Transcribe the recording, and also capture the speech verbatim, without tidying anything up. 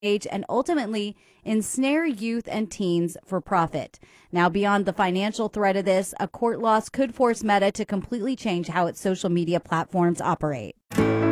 age and ultimately ensnare youth and teens for profit. Now, beyond the financial threat of this, a court loss could force Meta to completely change how its social media platforms operate.